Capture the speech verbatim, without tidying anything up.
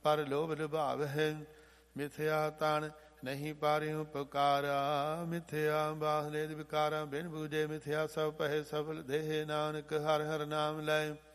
ਪਰ ਲੋਭ ਲੁਭਾਵ ਹੈ। ਮਿਥਿਆ ਤਨ ਨਹੀਂ ਪਾਰਿਉ ਪੁਕਾਰਾ, ਮਿਥਿਆ ਬਾਹਲੇ ਵਿਕਾਰਾ ਬਿਨ ਬੂਝੇ। ਮਿਥਿਆ ਸਭ ਪਹਿ ਸਫਲ ਦੇਹ, ਨਾਨਕ ਹਰ ਹਰ ਨਾਮ ਲੈ।